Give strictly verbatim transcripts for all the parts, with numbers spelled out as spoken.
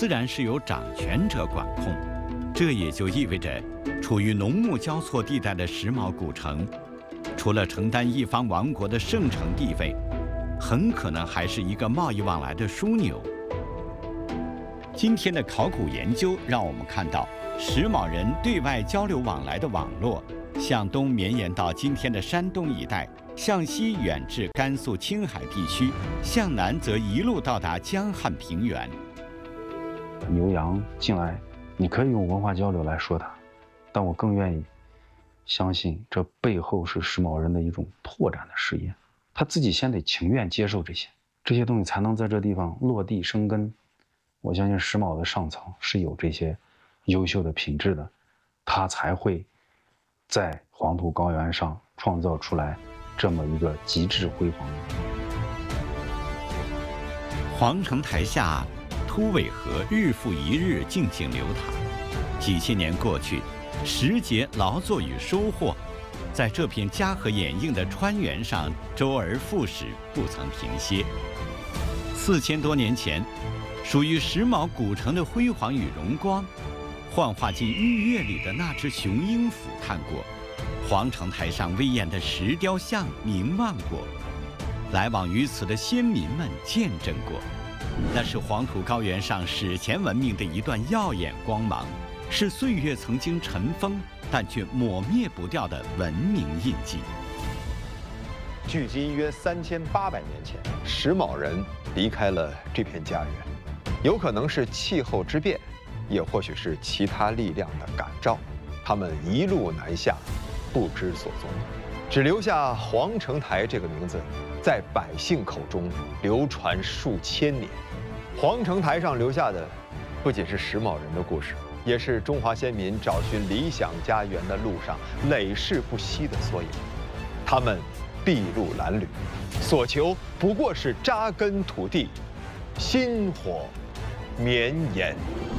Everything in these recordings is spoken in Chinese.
自然是由掌权者管控。这也就意味着，处于农牧交错地带的石峁古城，除了承担一方王国的圣城地位，很可能还是一个贸易往来的枢纽。今天的考古研究让我们看到，石峁人对外交流往来的网络，向东绵延到今天的山东一带，向西远至甘肃青海地区，向南则一路到达江汉平原。 牛羊进来，你可以用文化交流来说它，但我更愿意相信这背后是石峁人的一种拓展的事业。他自己先得情愿接受这些，这些东西才能在这地方落地生根。我相信石峁的上层是有这些优秀的品质的，他才会在黄土高原上创造出来这么一个极致辉煌的。 皇城台下，秃尾河日复一日静静流淌，几千年过去，时节劳作与收获，在这片家河掩映的川原上周而复始，不曾停歇。四千多年前，属于石峁古城的辉煌与荣光，幻化进玉月里的那只雄鹰俯瞰过，皇城台上威严的石雕像凝望过，来往于此的先民们见证过。那是黄土高原上史前文明的一段耀眼光芒，是岁月曾经尘封但却抹灭不掉的文明印记。 距今约三千八百年前，石峁人离开了这片家园，有可能是气候之变，也或许是其他力量的感召，他们一路南下，不知所踪，只留下皇城台这个名字，在百姓口中流传数千年。皇城台上留下的，不仅是石峁人的故事，也是中华先民找寻理想家园的路上累世不息的缩影。他们筚路蓝缕，所求不过是扎根土地，薪火绵延。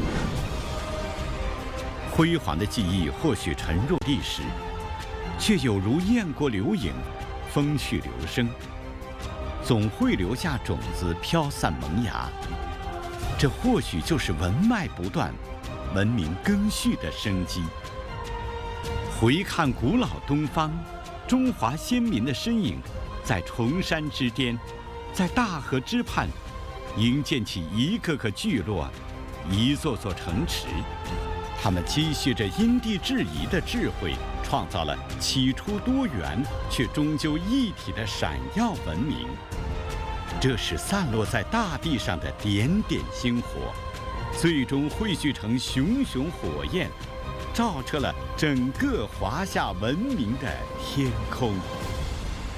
辉煌的记忆或许沉入历史，却有如雁过留影，风去留声，总会留下种子飘散萌芽。这或许就是文脉不断，文明更续的生机。回看古老东方，中华先民的身影，在崇山之巅，在大河之畔，营建起一个个聚落，一座座城池。他们积蓄着因地制宜的智慧，创造了起初多元却终究一体的闪耀文明。这是散落在大地上的点点星火，最终汇聚成熊熊火焰，照彻了整个华夏文明的天空。